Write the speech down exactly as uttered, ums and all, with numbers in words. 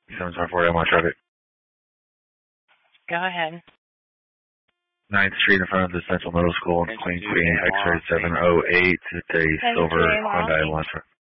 seven seven four, I want traffic. Go ahead. ninth Street in front of the Central Middle School in Queen Queen, X-ray seven oh eight. It's a silver Honda Elantra.